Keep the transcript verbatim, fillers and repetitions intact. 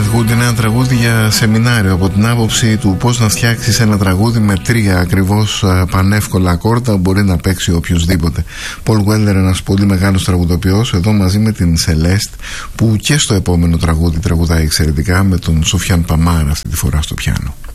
Good είναι ένα τραγούδι για σεμινάριο, από την άποψη του πώς να φτιάξεις ένα τραγούδι με τρία ακριβώς πανεύκολα ακόρτα μπορεί να παίξει οποιοδήποτε. Paul Weller, ένας πολύ μεγάλος τραγουδοποιός, εδώ μαζί με την Celeste, που και στο επόμενο τραγούδι τραγουδάει εξαιρετικά, με τον Σοφιάν Παμάρα αυτή τη φορά στο πιάνο.